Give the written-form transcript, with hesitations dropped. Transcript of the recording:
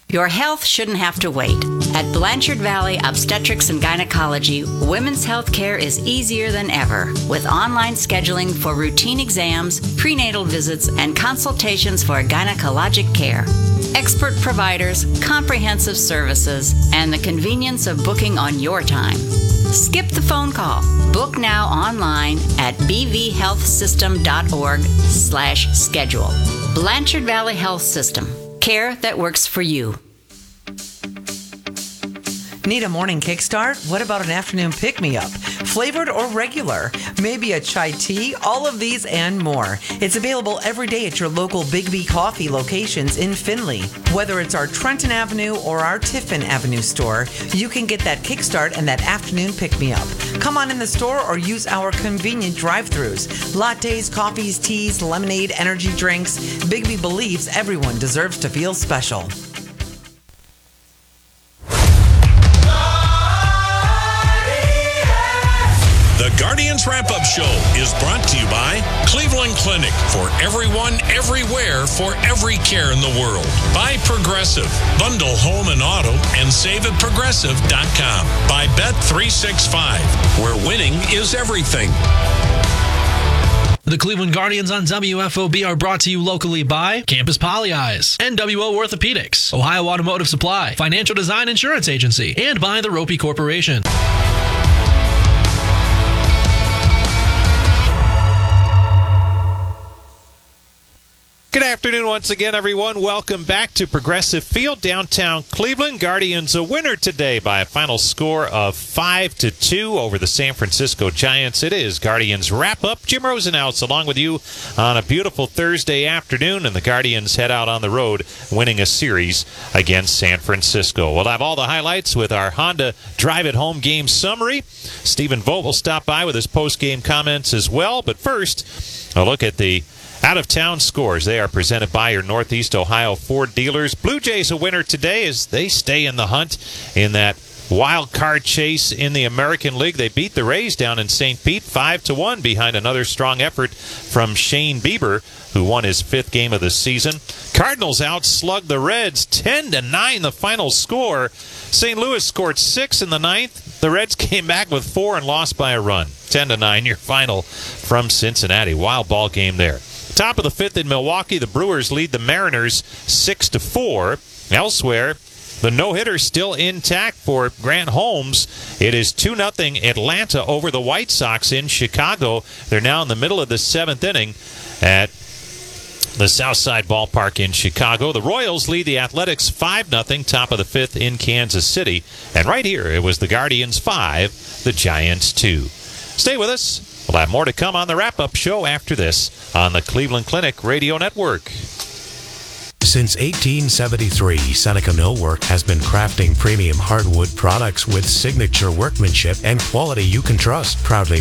Your health shouldn't have to wait. At Blanchard Valley Obstetrics and Gynecology, women's health care is easier than ever, with online scheduling for routine exams, prenatal visits, and consultations for gynecologic care. Expert providers, comprehensive services, and the convenience of booking on your time. Skip the phone call. Book now online at bvhealthsystem.org/schedule. Blanchard Valley Health System. Care that works for you. Need a morning kickstart? What about an afternoon pick-me-up? Flavored or regular? Maybe a chai tea? All of these and more. It's available every day at your local Big B Coffee locations in Findlay. Whether it's our Trenton Avenue or our Tiffin Avenue store, you can get that kickstart and that afternoon pick-me-up. Come on in the store or use our convenient drive-thrus. Lattes, coffees, teas, lemonade, energy drinks. Big B believes everyone deserves to feel special. The Guardians Wrap-Up Show is brought to you by Cleveland Clinic, for everyone, everywhere, for every care in the world. By Progressive. Bundle home and auto and save at progressive.com. By Bet365, where winning is everything. The Cleveland Guardians on WFOB are brought to you locally by Campus Poly Eyes, NWO Orthopedics, Ohio Automotive Supply, Financial Design Insurance Agency, and by the Ropey Corporation. Good afternoon once again, everyone. Welcome back to Progressive Field, downtown Cleveland. Guardians a winner today by a final score of 5-2 over the San Francisco Giants. It is Guardians Wrap-Up. Jim Rosenhaus along with you on a beautiful Thursday afternoon, and the Guardians head out on the road winning a series against San Francisco. We'll have all the highlights with our Honda Drive It Home game summary. Stephen Vogt will stop by with his post-game comments as well. But first, a look at the out-of-town scores. They are presented by your Northeast Ohio Ford dealers. Blue Jays a winner today as they stay in the hunt in that wild card chase in the American League. They beat the Rays down in St. Pete 5-1 behind another strong effort from Shane Bieber, who won his 5th game of the season. Cardinals outslugged the Reds 10-9 the final score. St. Louis scored 6 in the 9th. The Reds came back with 4 and lost by a run. 10-9 your final from Cincinnati. Wild ball game there. Top of the 5th in Milwaukee, the Brewers lead the Mariners 6-4. Elsewhere, the no-hitter still intact for Grant Holmes. It is 2-0 Atlanta over the White Sox in Chicago. They're now in the middle of the 7th inning at the Southside Ballpark in Chicago. The Royals lead the Athletics 5-0, top of the 5th in Kansas City. And right here, it was the Guardians 5, the Giants 2. Stay with us. We'll have more to come on the wrap-up show after this on the Cleveland Clinic Radio Network. Since 1873, Seneca Millwork has been crafting premium hardwood products with signature workmanship and quality you can trust. Proudly